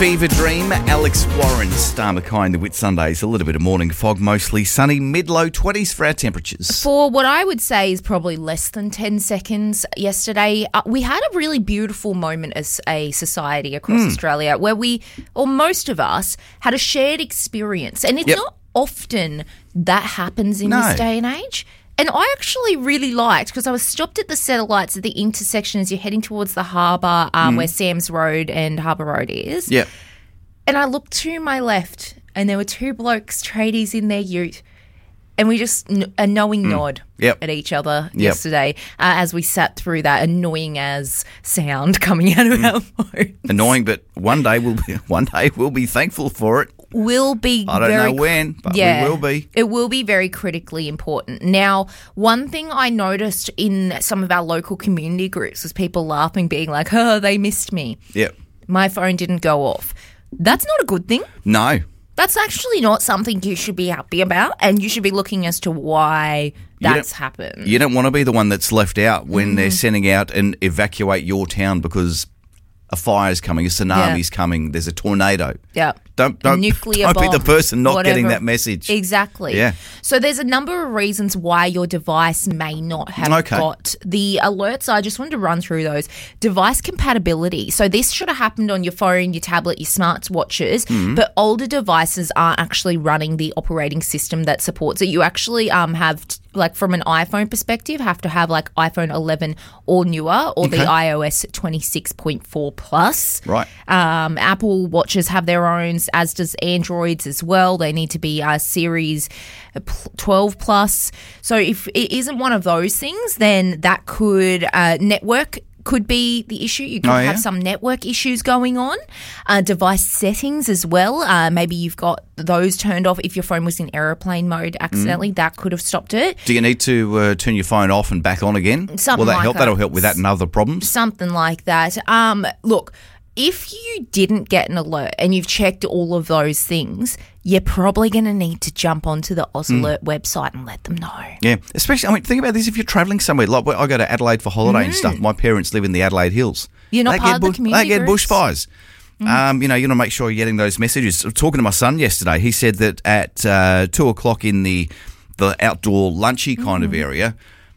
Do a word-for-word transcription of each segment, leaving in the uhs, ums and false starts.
Fever Dream, Alex Warren, Star McKay, the Whit Sundays. A little bit of morning fog, mostly sunny, mid-low twenties for our temperatures. For what I would say is probably less than ten seconds yesterday, uh, we had a really beautiful moment as a society across mm. Australia where we, or most of us, had a shared experience. And it's yep. not often that happens in no. this day and age. And I actually really liked, because I was stopped at the satellites at the intersection as you're heading towards the harbour um, mm. where Sam's Road and Harbour Road is. Yeah. And I looked to my left and there were two blokes, tradies in their ute, and we just, a knowing mm. nod yep. at each other yep. yesterday uh, as we sat through that annoying as sound coming out of mm. our phones. Annoying, but one day we'll be, one day we'll be thankful for it. Will be I don't very, know when, but yeah, we will be. It will be very critically important. Now, one thing I noticed in some of our local community groups was people laughing, being like, oh, they missed me. Yep. My phone didn't go off. That's not a good thing. No. That's actually not something you should be happy about, and you should be looking as to why that's happened. You don't want to be the one that's left out when mm. they're sending out and evacuate your town because a fire's coming, a tsunami's yeah. coming, there's a tornado. Yeah. Don't don't, Nuclear don't bomb, be the person not whatever. getting that message. Exactly. Yeah. So there's a number of reasons why your device may not have okay. got the alerts. I just wanted to run through those. Device compatibility. So this should have happened on your phone, your tablet, your smartwatches, mm-hmm. but older devices aren't actually running the operating system that supports it. You actually um have, t- like from an iPhone perspective, have to have like iPhone eleven or newer, or okay. the iOS twenty-six point four plus. Right. Um, Apple Watches have their own, as does Androids as well. They need to be uh, Series twelve plus. So if it isn't one of those things, then that could uh, network could be the issue. You could oh, have yeah? some network issues going on. Uh, device settings as well. Uh, maybe you've got those turned off. If your phone was in airplane mode accidentally, mm. that could have stopped it. Do you need to uh, turn your phone off and back on again? Something Will that like help? that. That'll help with that and other problems? Something like that. Um, look, if you didn't get an alert and you've checked all of those things, you're probably going to need to jump onto the Oz Alert mm. website and let them know. Yeah, especially, I mean, think about this if you're travelling somewhere. Like, I go to Adelaide for holiday mm. and stuff. My parents live in the Adelaide Hills. You're not they part of bush, the community They get groups? bushfires. Mm. Um, you know, you want to make sure you're getting those messages. Talking to my son yesterday, he said that at uh, two o'clock in the, the outdoor lunchy kind mm. of area,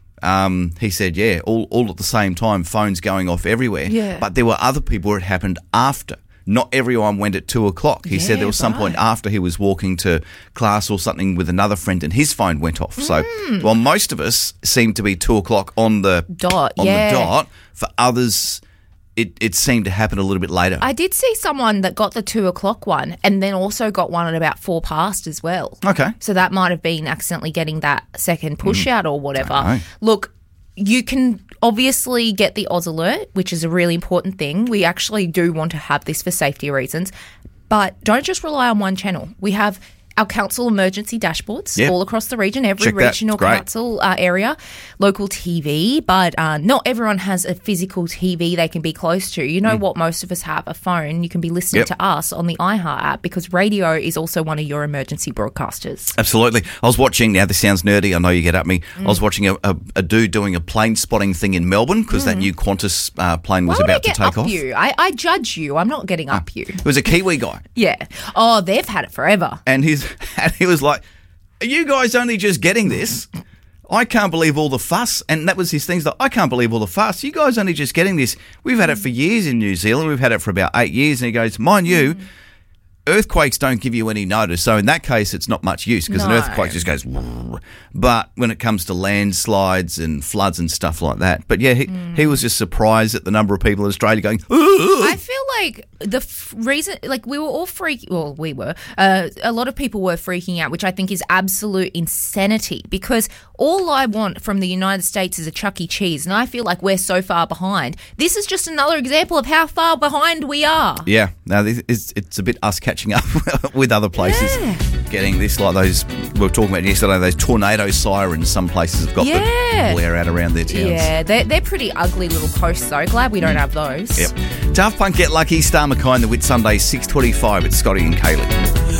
Um, he said, yeah, all, all at the same time, phones going off everywhere. Yeah. But there were other people where it happened after. Not everyone went at two o'clock. He yeah, said there was some right. point after he was walking to class or something with another friend and his phone went off. So, mm. while most of us seem to be two o'clock on the dot, on yeah. the dot, for others, it, it seemed to happen a little bit later. I did see someone that got the two o'clock one and then also got one at about four past as well. Okay. So that might have been accidentally getting that second push mm. out or whatever. Look, you can obviously get the Oz Alert, which is a really important thing. We actually do want to have this for safety reasons. But don't just rely on one channel. We have our council emergency dashboards yep. all across the region, every Check that. regional Great. council uh, area, local T V, but uh, not everyone has a physical T V they can be close to. You know mm. what? Most of us have a phone. You can be listening yep. to us on the iHeart app because radio is also one of your emergency broadcasters. Absolutely. I was watching, now this sounds nerdy, I know you get at me, mm. I was watching a, a, a dude doing a plane spotting thing in Melbourne because mm. that new Qantas uh, plane was Why would about I get to take up off. You? I, I judge you. I'm not getting up uh, you. It was a Kiwi guy. Yeah. Oh, they've had it forever. And, he's, and he was like, are you guys only just getting this? I can't believe all the fuss. And that was his thing. Like, I can't believe all the fuss. You guys only just getting this. We've had it for years in New Zealand. We've had it for about eight years. And he goes, mind you, mm. earthquakes don't give you any notice. So in that case, it's not much use because no. an earthquake just goes. But when it comes to landslides and floods and stuff like that. But yeah, he, mm. he was just surprised at the number of people in Australia going, ugh. I feel like the f- reason, like we were all freaking, well, we were, uh, a lot of people were freaking out, which I think is absolute insanity because all I want from the United States is a Chuck E. Cheese, and I feel like we're so far behind. This is just another example of how far behind we are. Yeah, now it's, it's a bit us catching up with other places. Yeah. Getting this, like those, we were talking about yesterday, those tornado sirens some places have got yeah. that blare out around their towns. Yeah, they're, they're pretty ugly little posts though. Glad we don't have those. Yep. Daft Punk, Get Lucky, Star McKay, the Whit Sundays, six twenty-five. It's Scotty and Kaylee.